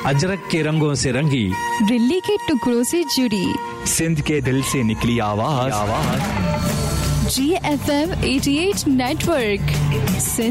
अजरक के रंगों से रंगी, दिल्ली के टुकड़ों से जुड़ी, सिंध के दिल से निकली आवाज। GFM 88 network.